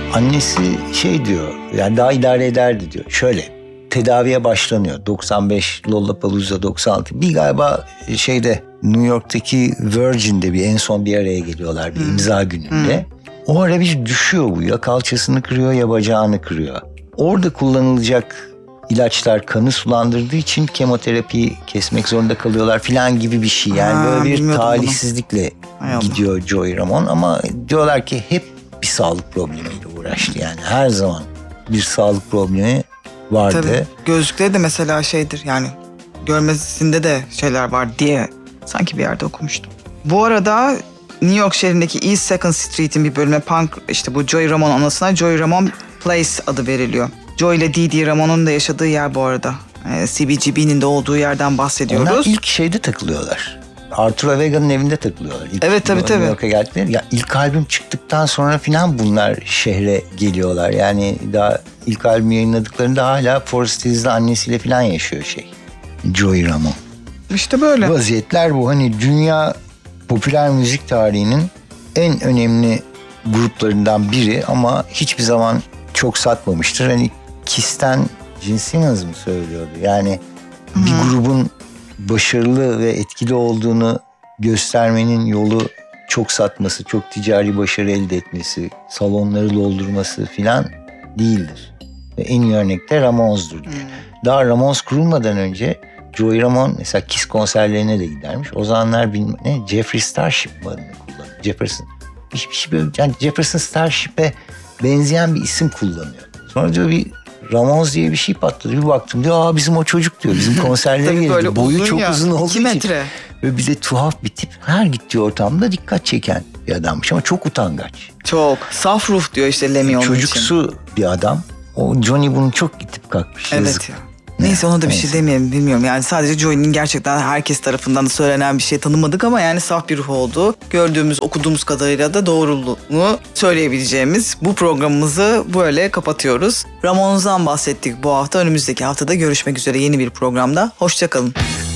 Annesi şey diyor, yani daha idare ederdi diyor. Şöyle, tedaviye başlanıyor. 95, Lollapalooza 96. Bir galiba şeyde New York'taki Virgin'de en son bir araya geliyorlar bir imza gününde. O ara bir düşüyor bu. Ya kalçasını kırıyor ya bacağını kırıyor. Orada kullanılacak ilaçlar kanı sulandırdığı için kemoterapiyi kesmek zorunda kalıyorlar filan gibi bir şey. Yani böyle bir talihsizlikle gidiyor Joey Ramone ama diyorlar ki hep bir sağlık problemiyle uğraştı. Yani her zaman bir sağlık problemi vardı. Tabii gözlükleri de mesela şeydir yani görmesinde de şeyler var diye sanki bir yerde okumuştum. Bu arada New York şehrindeki East Second Street'in bir bölümü punk işte bu Joey Ramone anısına Joey Ramone Place adı veriliyor. Joey ile Dee Dee Ramone'un da yaşadığı yer bu arada. CBGB'nin de olduğu yerden bahsediyoruz. Onlar ilk şeyde takılıyorlar. Arturo Vega'nın evinde takılıyorlar. Evet tabii. New York'a geldikleri. Ya ilk albüm çıktıktan sonra filan bunlar şehre geliyorlar. Yani daha ilk albüm yayınladıklarında hala Forest Hills'de annesiyle filan yaşıyor Joey Ramone. İşte böyle. Vaziyetler bu. Hani dünya popüler müzik tarihinin en önemli gruplarından biri ama hiçbir zaman çok satmamıştır. Hani Kiss'ten Gene Simmons mı söylüyordu? Yani bir grubun başarılı ve etkili olduğunu göstermenin yolu çok satması, çok ticari başarı elde etmesi, salonları doldurması filan değildir. Ve en iyi örnek de Ramones'dur diye. Daha Ramones kurulmadan önce Joey Ramone mesela Kiss konserlerine de gidermiş. O zamanlar Jeffrey Starship mi adını kullanıyor? Jefferson. Yani Jefferson Starship'e benzeyen bir isim kullanıyor. Sonra diyor bir Ramones diye bir şey patladı. Bir baktım diyor bizim o çocuk diyor. Bizim konserlere geldi. Boyu çok uzun olduğu 2 metre. Ve bir de tuhaf bir tip. Her gittiği ortamda dikkat çeken bir adammış ama çok utangaç. Çok. Saf ruh diyor işte Lemmy onun çocuksu için. Bir adam. O Johnny bunu çok gitip kalkmış. Evet yazık. ya. Neyse ona da bir şey demeyelim bilmiyorum. Yani sadece Joey'nin gerçekten herkes tarafından da söylenen bir şey tanımadık ama yani saf bir ruh olduğu, gördüğümüz, okuduğumuz kadarıyla da doğruluğunu söyleyebileceğimiz bu programımızı böyle kapatıyoruz. Ramones'dan bahsettik bu hafta. Önümüzdeki haftada görüşmek üzere yeni bir programda. Hoşça kalın.